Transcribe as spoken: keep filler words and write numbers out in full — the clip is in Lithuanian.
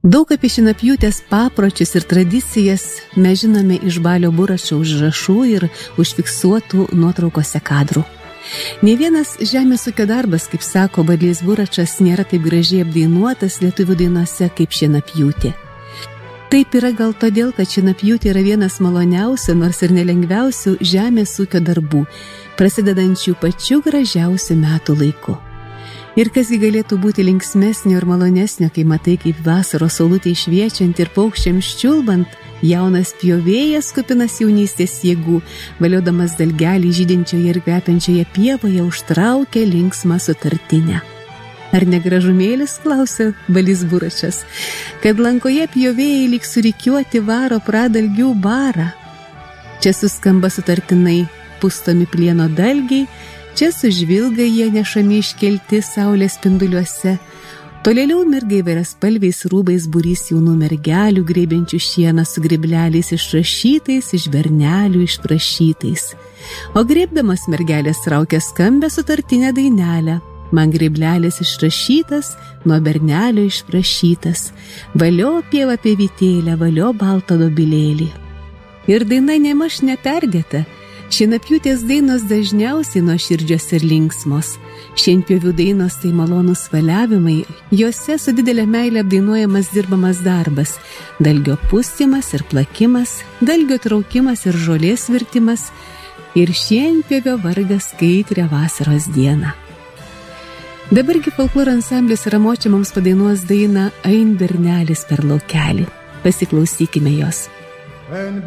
Daug apie šienapjūtės papročius ir tradicijas mes žinome iš Balio Buračo užrašų ir užfiksuotų nuotraukose kadrų. Nė vienas žemės ūkio darbas, kaip sako Balys Buračas, nėra taip gražiai apdainuotas lietuvių dainose kaip šienapjūtė. Taip yra gal todėl, kad šienapjūtė yra vienas maloniausių, nors ir nelengviausių žemės ūkio darbų, prasidedančių pačiu gražiausiu metų laiku. Ir kasgi galėtų būti linksmesnio ir malonesnio, kai matai, kaip vasaros saulutė šviečiant ir paukščiams čiulbant, jaunas pjovėjas kupinas jaunystės jėgų, valiodamas dalgelį žydinčioje ir kvepiančioje pievoje, užtraukia linksmą sutartinę. Ar negražumėlis, klausia Balys Buračas, kad lankoje pjovėjai lyg surikiuoti varo pradalgių barą. Čia suskamba sutartinai pustomi plieno dalgiai, čia sužvilga jie nešami iškelti saulės spinduliuose. Tolėliau mirga įvairiaspalviais rūbais būrys jaunų mergelių, greibiančių šieną su gribleliais išrašytais, iš bernelių išprašytais. O greibdamas mergelės traukia skambę sutartinę dainelę. Man griblelis išrašytas, nuo bernelio išprašytas. Valio pieva pievytėlę, valio baltą dobilėlį. Ir daina nemaž neperdėta. Šienapjūtės dainos dažniausiai nuoširdžios ir linksmos. Šienpjovių dainos tai malonūs valiavimai, juose su didelė meilė apdainuojamas dirbamas darbas, dalgio pustymas ir plakimas, dalgio traukimas ir žolės virtimas ir šienpjovio vargas kaitrią vasaros dieną. Dabargi folkloro ansamblis Ramočia mums padainuos dainą Ein bernelis per laukelį. Pasiklausykime jos.